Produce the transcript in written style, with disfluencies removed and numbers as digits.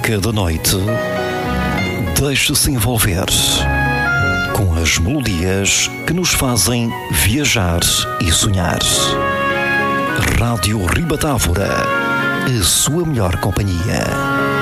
cada noite, deixe-se envolver com as melodias que nos fazem viajar e sonhar. Rádio Ribatávora, a sua melhor companhia.